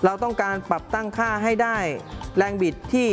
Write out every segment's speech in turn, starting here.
เราต้องการปรับตั้งค่าให้ได้แรงบิดที่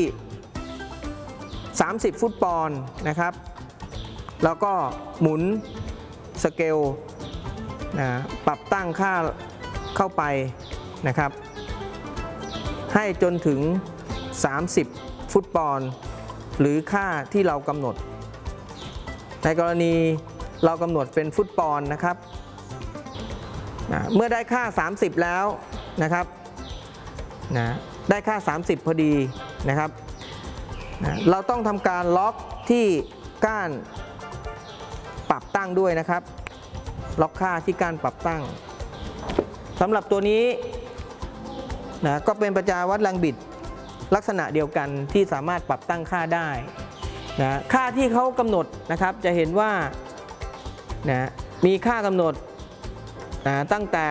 30 ฟุตปอนด์นะครับแล้วก็หมุนสเกลนะปรับตั้งค่าเข้าไปนะครับให้จนถึง30 ฟุตปอนด์หรือค่าที่เรากำหนดในกรณีเรากำหนดเป็นฟุตปอนด์นะครับเมื่อได้ค่า30แล้วนะครับได้ค่า30พอดีนะครับเราต้องทำการล็อกที่ก้านปรับตั้งด้วยนะครับล็อกค่าที่ก้านปรับตั้งสำหรับตัวนี้ก็เป็นประแจวัดแรงบิดลักษณะเดียวกันที่สามารถปรับตั้งค่าได้ค่าที่เขากำหนดนะครับจะเห็นว่ามีค่ากำหนดตั้งแต่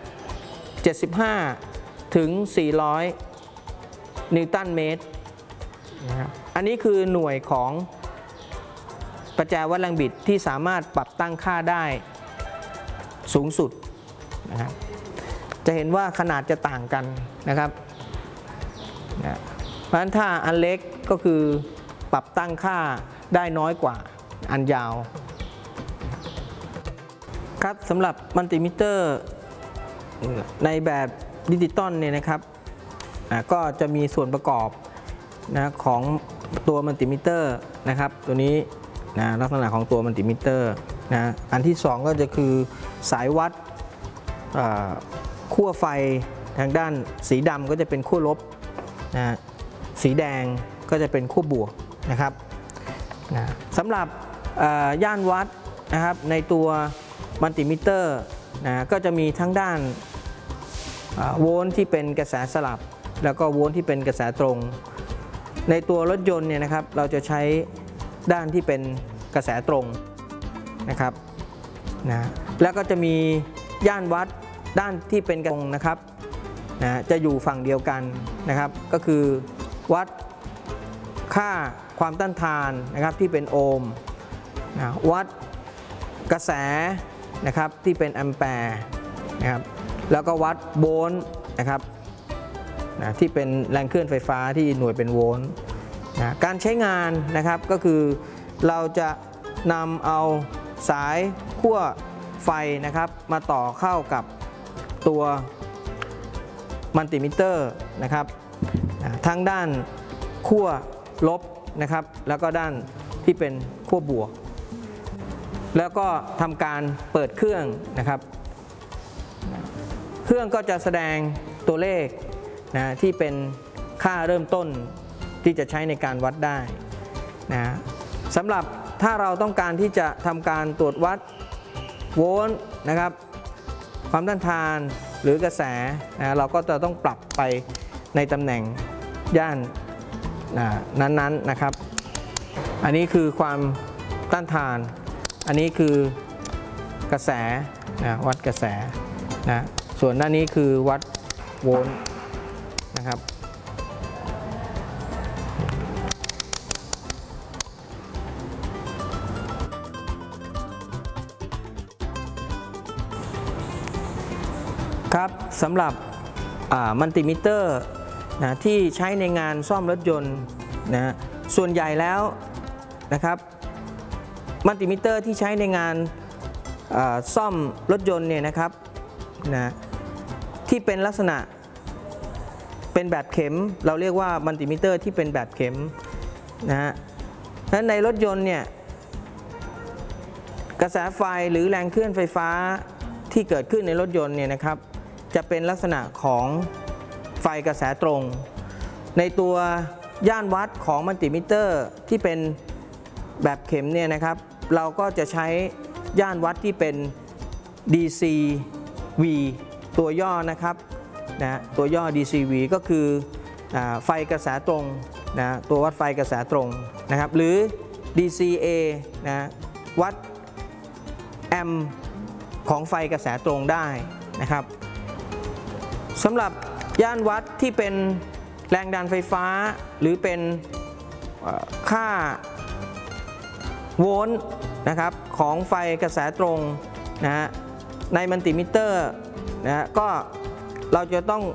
75ถึง400 นิวตันเมตรนะครับอันนี้คือหน่วยของประแจวัดแรงบิดที่สามารถปรับตั้งค่าได้สูงสุดนะครับจะเห็นว่าขนาดจะต่างกันนะครับเพราะฉะนั้นถ้าอันเล็กก็คือปรับตั้งค่าได้น้อยกว่าอันยาวครับสำหรับมัลติมิเตอร์ในแบบดิจิตอลเนี่ยนะครับก็จะมีส่วนประกอบของตัวมัลติมิเตอร์นะครับตัวนี้ลักษณะของตัวมัลติมิเตอร์อันที่2ก็จะคือสายวัดขั้วไฟทางด้านสีดำก็จะเป็นขั้วลบสีแดงก็จะเป็นขั้วบวกนะครับสำหรับย่านวัดนะครับในตัวมัลติมิเตอร์ก็จะมีทั้งด้านโวลต์ที่เป็นกระแสสลับแล้วก็โวลต์ที่เป็นกระแสตรงในตัวรถยนต์เนี่ยนะครับเราจะใช้ด้านที่เป็นกระแสตรงนะครับแล้วก็จะมีย่านวัดด้านที่เป็นกระแสตรงนะครับจะอยู่ฝั่งเดียวกันนะครับก็คือวัดค่าความต้านทานนะครับที่เป็นโอห์มวัดกระแสนะครับที่เป็นแอมแปร์นะครับแล้วก็วัดโวลต์นะครับที่เป็นแรงเคลื่อนไฟฟ้าที่หน่วยเป็นโวลต์การใช้งานนะครับก็คือเราจะนำเอาสายขั้วไฟนะครับมาต่อเข้ากับตัวมัลติมิเตอร์นะครับทั้งด้านขั้วลบนะครับแล้วก็ด้านที่เป็นขั้วบวกแล้วก็ทำการเปิดเครื่องนะครับเครื่องก็จะแสดงตัวเลขที่เป็นค่าเริ่มต้นที่จะใช้ในการวัดได้สำหรับถ้าเราต้องการที่จะทำการตรวจวัดโวลต์นะครับความต้านทานหรือกระแสเราก็จะต้องปรับไปในตำแหน่งย่านนั้นๆนะครับอันนี้คือความต้านทานอันนี้คือกระแสวัดกระแสส่วนด้านนี้คือวัดโวลต์นะครับครับสำหรับมัลติมิเตอร์ที่ใช้ในงานซ่อมรถยนต์ส่วนใหญ่แล้วนะครับมัลติมิเตอร์ที่ใช้ในงานซ่อมรถยนต์เนี่ยนะครับที่เป็นลักษณะเป็นแบบเข็มเราเรียกว่ามัลติมิเตอร์ที่เป็นแบบเข็มและในรถยนต์เนี่ยกระแสไฟหรือแรงเคลื่อนไฟฟ้าที่เกิดขึ้นในรถยนต์เนี่ยนะครับจะเป็นลักษณะของไฟกระแสตรงในตัวย่านวัดของมัลติมิเตอร์ที่เป็นแบบเข็มเนี่ยนะครับเราก็จะใช้ย่านวัดที่เป็น DCV ตัวย่อนะครับตัวย่อ DCV ก็คือไฟกระแสตรงตัววัดไฟกระแสตรงนะครับหรือ DCA วัดแอมป์ของไฟกระแสตรงได้นะครับสำหรับย่านวัดที่เป็นแรงดันไฟฟ้าหรือเป็นค่าโวลต์นะครับของไฟกระแสตรงในมัลติมิเตอร์ก็เราจะต้อง